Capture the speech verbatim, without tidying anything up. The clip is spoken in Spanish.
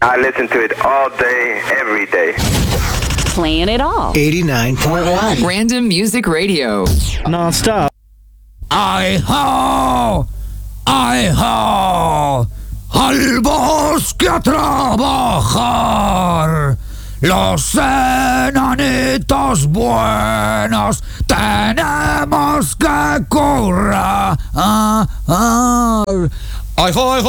I listen to it all day, every day. Playing it all. eighty-nine point one. Random Music Radio. Non-stop. ¡Ay-ho! ¡Ay-ho! ¡Al bosque a trabajar! Los enanitos buenos tenemos que currar. ¡Ay-ho! ¡Ay-ho!